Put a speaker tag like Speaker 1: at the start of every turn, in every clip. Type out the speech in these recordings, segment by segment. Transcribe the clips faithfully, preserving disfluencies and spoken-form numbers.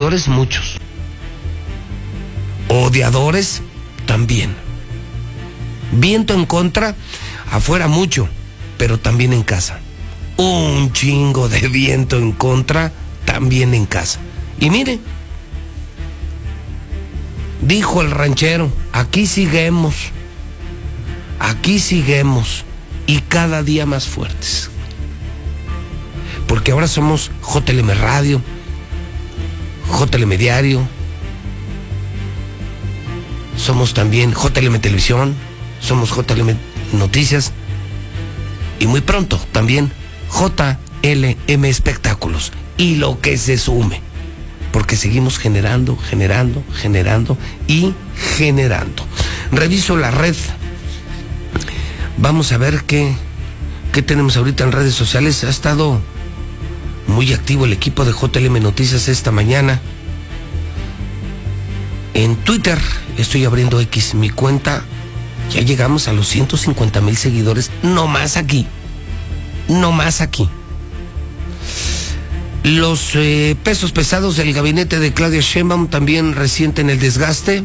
Speaker 1: Seguidores muchos. Odiadores también. Viento en contra, afuera mucho, pero también en casa. Un chingo de viento en contra, también en casa. Y mire, dijo el ranchero, aquí seguimos, aquí seguimos, y cada día más fuertes. Porque ahora somos J L M Radio, J L M Diario, somos también J L M Televisión, somos J L M Noticias, y muy pronto también J L M Espectáculos, y lo que se sume, porque seguimos generando, generando, generando y generando. Reviso la red. Vamos a ver qué, qué tenemos ahorita en redes sociales. Ha estado muy activo el equipo de J L M Noticias esta mañana. En Twitter, estoy abriendo X, mi cuenta, ya llegamos a los ciento cincuenta mil seguidores, no más aquí, no más aquí. Los eh, pesos pesados del gabinete de Claudia Sheinbaum también resienten el desgaste.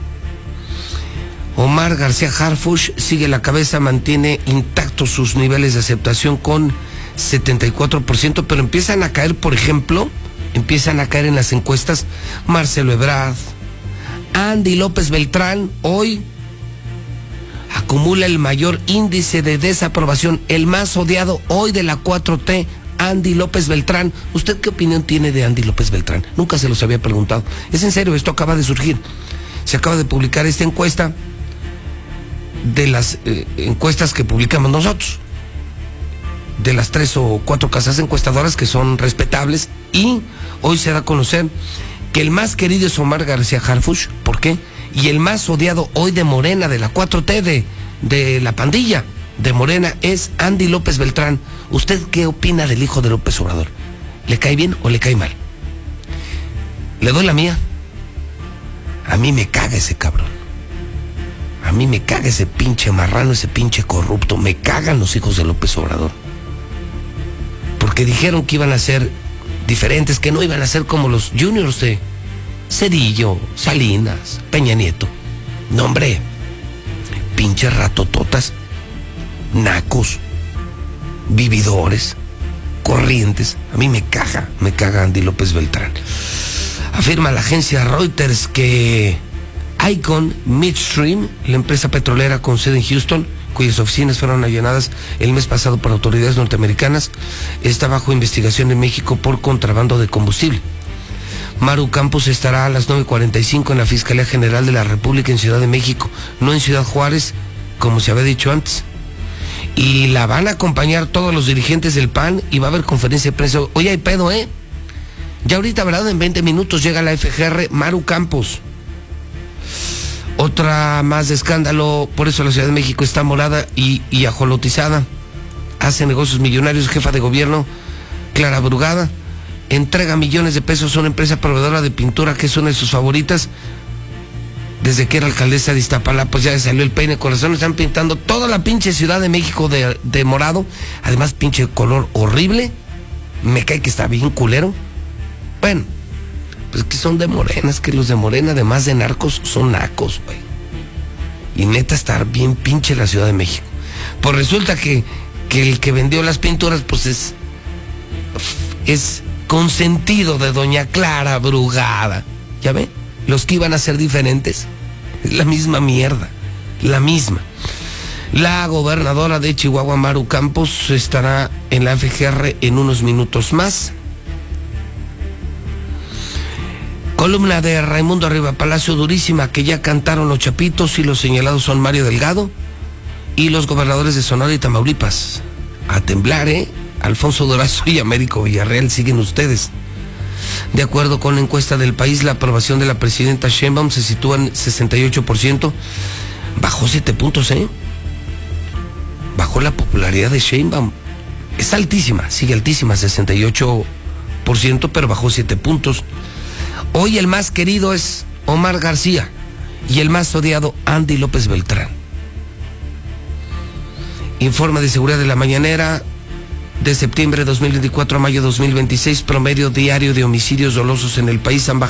Speaker 1: Omar García Harfuch sigue la cabeza, mantiene intactos sus niveles de aceptación con setenta y cuatro por ciento, pero empiezan a caer, por ejemplo, empiezan a caer en las encuestas Marcelo Ebrard, Andy López Beltrán, hoy acumula el mayor índice de desaprobación, el más odiado hoy de la cuatro T, Andy López Beltrán. ¿Usted qué opinión tiene de Andy López Beltrán? Nunca se los había preguntado. Es en serio, esto acaba de surgir. Se acaba de publicar esta encuesta de las eh, encuestas que publicamos nosotros, de las tres o cuatro casas encuestadoras que son respetables, y hoy se da a conocer que el más querido es Omar García Harfuch. ¿Por qué? Y el más odiado hoy de Morena, de la cuatro T, de, de la pandilla de Morena, es Andy López Beltrán. ¿Usted qué opina del hijo de López Obrador? ¿Le cae bien o le cae mal? Le doy la mía. A mí me caga ese cabrón. A mí me caga ese pinche marrano, ese pinche corrupto. Me cagan los hijos de López Obrador. Porque dijeron que iban a ser diferentes, que no iban a ser como los juniors de Cedillo, Salinas, Peña Nieto. No, hombre, pinches ratototas, nacos, vividores, corrientes. A mí me caga, me caga Andy López Beltrán. Afirma la agencia Reuters que Icon Midstream, la empresa petrolera con sede en Houston, cuyas oficinas fueron allanadas el mes pasado por autoridades norteamericanas, está bajo investigación en México por contrabando de combustible. Maru Campos estará a las nueve cuarenta y cinco en la Fiscalía General de la República en Ciudad de México, no en Ciudad Juárez, como se había dicho antes. Y la van a acompañar todos los dirigentes del P A N y va a haber conferencia de prensa. Oye, hay pedo, ¿eh? Ya ahorita, ¿verdad? En veinte minutos llega la F G R, Maru Campos. Otra más de escándalo, por eso la Ciudad de México está morada y, y ajolotizada. Hace negocios millonarios, jefa de gobierno, Clara Brugada, entrega millones de pesos a una empresa proveedora de pintura que es una de sus favoritas. Desde que era alcaldesa de Iztapalapa, pues ya salió el peine corazón, están pintando toda la pinche Ciudad de México de, de morado. Además, pinche color horrible. Me cae que está bien culero. Bueno, pues que son de Morena, es que los de Morena, además de narcos, son nacos, güey. Y neta, estar bien pinche la Ciudad de México. Pues resulta que, que el que vendió las pinturas, pues es, es consentido de doña Clara Brugada. ¿Ya ven? Los que iban a ser diferentes, es la misma mierda, la misma. La gobernadora de Chihuahua, Maru Campos, estará en la F G R en unos minutos más. Columna de Raimundo Arriba Palacio, durísima, que ya cantaron los chapitos y los señalados son Mario Delgado y los gobernadores de Sonora y Tamaulipas. A temblar, ¿eh? Alfonso Durazo y Américo Villarreal, siguen ustedes. De acuerdo con la encuesta del País, la aprobación de la presidenta Sheinbaum se sitúa en sesenta y ocho por ciento. Bajó siete puntos, ¿eh? Bajó la popularidad de Sheinbaum. Es altísima, sigue altísima, sesenta y ocho por ciento, pero bajó siete puntos. Hoy el más querido es Omar García y el más odiado Andy López Beltrán. Informe de seguridad de la mañanera de septiembre de dos mil veinticuatro a mayo de dos mil veintiséis, promedio diario de homicidios dolosos en el país han bajado